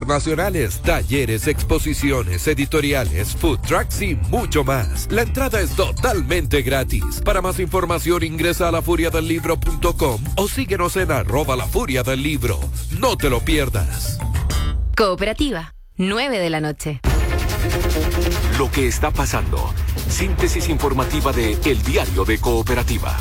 internacionales, talleres, exposiciones, editoriales, food trucks y mucho más. La entrada es totalmente gratis. Para más información ingresa a lafuriadelibro.com o síguenos en @lafuriadelibro. No te lo pierdas. Cooperativa, 9:00 p.m. Lo que está pasando. Síntesis informativa de El Diario de Cooperativa.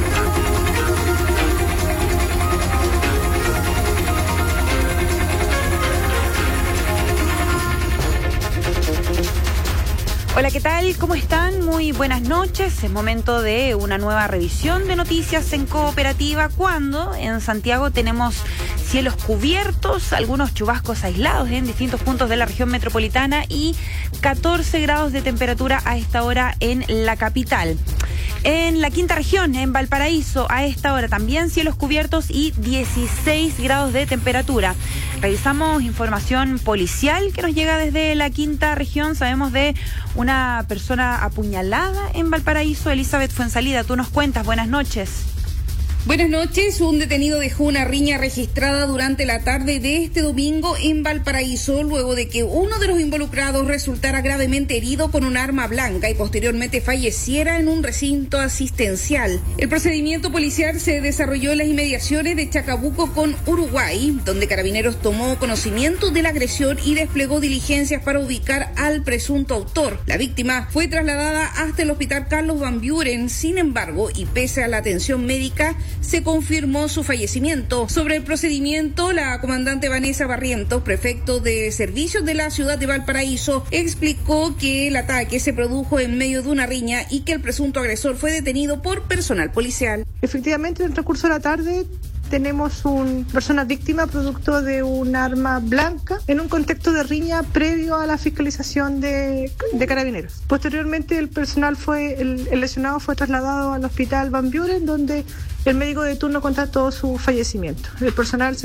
Hola, ¿qué tal? ¿Cómo están? Muy buenas noches. Es momento de una nueva revisión de noticias en Cooperativa, cuando en Santiago tenemos cielos cubiertos, algunos chubascos aislados en distintos puntos de la región metropolitana y 14 grados de temperatura a esta hora en la capital. En la quinta región, en Valparaíso, a esta hora también cielos cubiertos y 16 grados de temperatura. Revisamos información policial que nos llega desde la quinta región. Sabemos de una persona apuñalada en Valparaíso. Elizabeth Fuensalida, tú nos cuentas. Buenas noches. Buenas noches. Un detenido dejó una riña registrada durante la tarde de este domingo en Valparaíso, luego de que uno de los involucrados resultara gravemente herido con un arma blanca y posteriormente falleciera en un recinto asistencial. El procedimiento policial se desarrolló en las inmediaciones de Chacabuco con Uruguay, donde Carabineros tomó conocimiento de la agresión y desplegó diligencias para ubicar al presunto autor. La víctima fue trasladada hasta el hospital Carlos Van Buren. Sin embargo, y pese a la atención médica, se confirmó su fallecimiento. Sobre el procedimiento, la comandante Vanessa Barrientos, prefecto de servicios de la ciudad de Valparaíso, explicó que el ataque se produjo en medio de una riña y que el presunto agresor fue detenido por personal policial. Efectivamente, en el transcurso de la tarde tenemos una persona víctima producto de un arma blanca en un contexto de riña previo a la fiscalización de Carabineros. Posteriormente, el lesionado fue trasladado al hospital Van Buren, donde el médico de turno constató su fallecimiento. El personal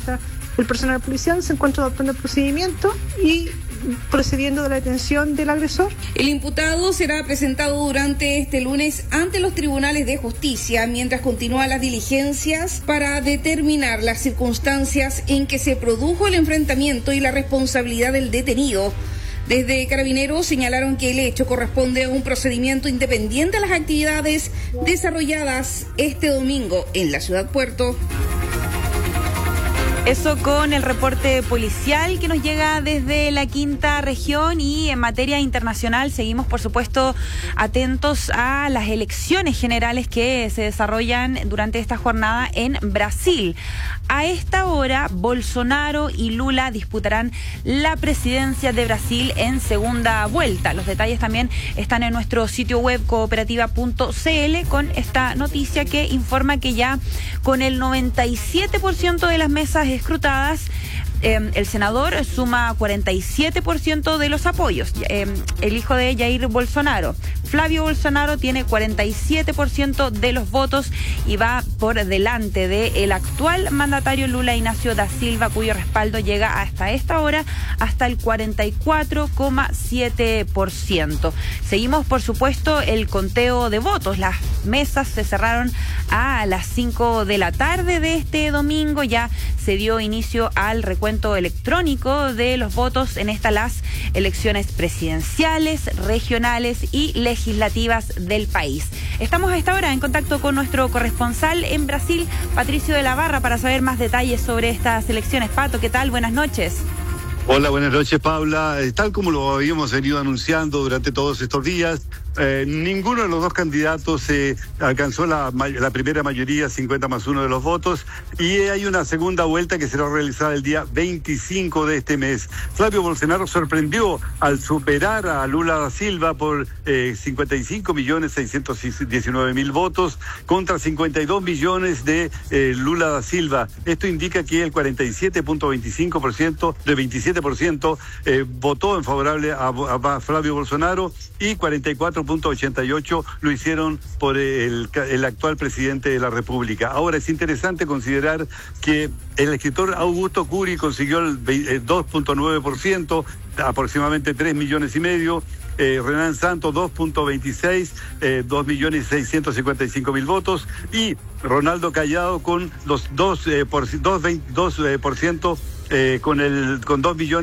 policial se encuentra adoptando el procedimiento y procediendo de la detención del agresor. El imputado será presentado durante este lunes ante los tribunales de justicia, mientras continúan las diligencias para determinar las circunstancias en que se produjo el enfrentamiento y la responsabilidad del detenido. Desde Carabineros señalaron que el hecho corresponde a un procedimiento independiente a las actividades desarrolladas este domingo en la ciudad Puerto. Eso con el reporte policial que nos llega desde la quinta región. Y en materia internacional seguimos, por supuesto, atentos a las elecciones generales que se desarrollan durante esta jornada en Brasil. A esta hora, Bolsonaro y Lula disputarán la presidencia de Brasil en segunda vuelta. Los detalles también están en nuestro sitio web cooperativa.cl, con esta noticia que informa que ya con el 97% de las mesas escrutadas, el senador suma 47% de los apoyos. El hijo de Jair Bolsonaro, Flavio Bolsonaro, tiene 47% de los votos y va por delante del actual mandatario Lula Inácio da Silva, cuyo respaldo llega hasta esta hora hasta el 44,7%. Seguimos, por supuesto, el conteo de votos. Las mesas se cerraron a las 5 de la tarde de este domingo. Ya se dio inicio al recuento electrónico de los votos en las elecciones presidenciales, regionales y legislativas del país. Estamos a esta hora en contacto con nuestro corresponsal en Brasil, Patricio de la Barra, para saber más detalles sobre estas elecciones. Pato, ¿qué tal? Buenas noches. Hola, buenas noches, Paula. Tal como lo habíamos venido anunciando durante todos estos días, ninguno de los dos candidatos alcanzó la primera mayoría, 50+1 de los votos, y hay una segunda vuelta que será realizada el día 25 de este mes. Flavio Bolsonaro sorprendió al superar a Lula da Silva por 55.619.000 votos contra 52 millones de Lula da Silva. Esto indica que el 47.25% de 27% votó en favorable a Flavio Bolsonaro y 44.88% lo hicieron por el actual presidente de la República. Ahora es interesante considerar que el escritor Augusto Curi consiguió el 2.9%, aproximadamente 3,5 millones. Renan Santos 2.26, 2.655.000 votos, y Ronaldo Callado con los 2%, con 2 millones